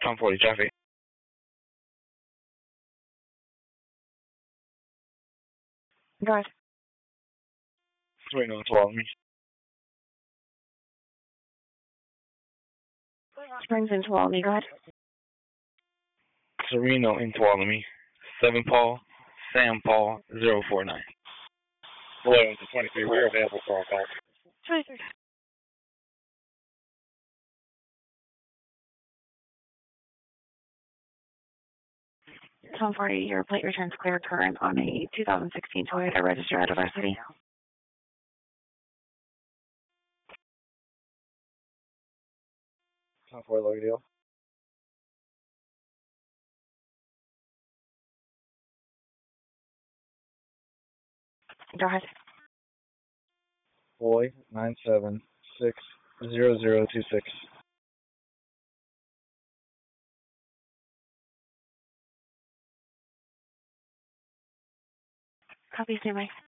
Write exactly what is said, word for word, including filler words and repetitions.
Tom forty traffic. Go ahead. Sereno in Tuolumne. Springs in Tuolumne. Go ahead. Sereno in Tuolumne. seven Paul, Sam Paul, zero four nine. eleven to twenty-three, we're available for our call. twenty-three. Tom forty, your plate returns clear current on a two thousand sixteen Toyota registered out of our city. Tom forty, low deal. Go ahead. Boy, nine seven six zero zero two six. Copy, stand by.